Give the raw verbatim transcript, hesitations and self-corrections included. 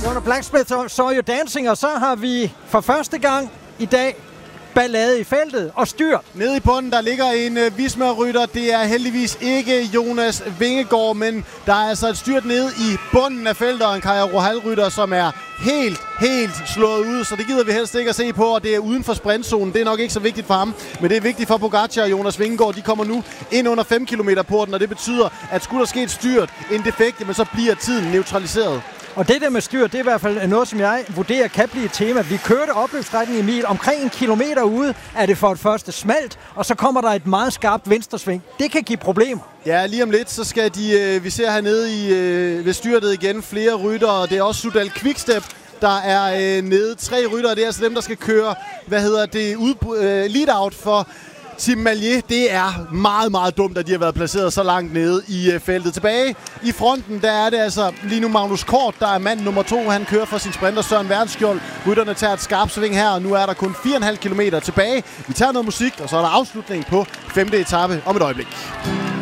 under Blacksmith Saw You Dancing, og så har vi for første gang i dag ballade i feltet og styr. Nede i bunden, der ligger en uh, Visma-rytter. Det er heldigvis ikke Jonas Vingegaard, men der er altså et styrt nede i bunden af feltet, og en Kaja Rohal-rytter, som er helt, helt slået ud, så det gider vi helst ikke at se på, og det er uden for sprintzonen. Det er nok ikke så vigtigt for ham, men det er vigtigt for Pogacar og Jonas Vingegaard. De kommer nu ind under fem kilometer porten, og det betyder, at skulle der ske et styrt, en defekt, men så bliver tiden neutraliseret. Og det der med styr, det er i hvert fald noget, som jeg vurderer kan blive et tema. Vi kørte opløbsstrækningen i mil. Omkring en kilometer ude er det for et første smalt, og så kommer der et meget skarpt venstresving. Det kan give problemer. Ja, lige om lidt, så skal de, øh, vi ser hernede i, øh, ved styrtet igen, flere ryttere. Det er også Soudal Quickstep, der er øh, nede. Tre ryttere, det er altså dem, der skal køre, hvad hedder det, ud, øh, lead-out for Tim Mallier. Det er meget, meget dumt, at de har været placeret så langt nede i øh, feltet. Tilbage i fronten, der er det altså lige nu Magnus Kort, der er mand nummer to. Han kører for sin sprinter Søren Verdensskjold. Rytterne tager et skarpt sving her, og nu er der kun fire komma fem kilometer tilbage. Vi tager noget musik, og så er der afslutning på femte etape om et øjeblik.